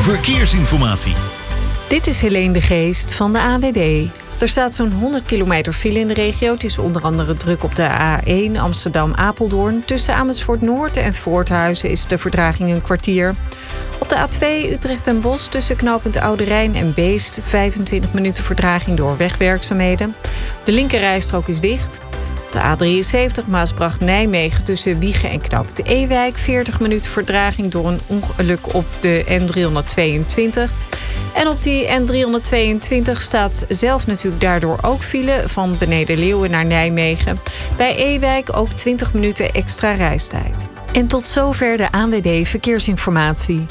Verkeersinformatie. Dit is Helene de Geest van de ANWB. Er staat zo'n 100 kilometer file in de regio. Het is onder andere druk op de A1 Amsterdam-Apeldoorn. Tussen Amersfoort Noord en Voorthuizen is de vertraging een kwartier. Op de A2 Utrecht en Bosch tussen knooppunt Oude Rijn en Beest 25 minuten vertraging door wegwerkzaamheden. De linkerrijstrook is dicht. Op de A73 Maasbracht-Nijmegen tussen Wijchen en knooppunt Ewijk 40 minuten vertraging door een ongeluk op de N322. En op die N322 staat zelf natuurlijk daardoor ook file van Beneden-Leeuwen naar Nijmegen. Bij Ewijk ook 20 minuten extra reistijd. En tot zover de ANWB Verkeersinformatie.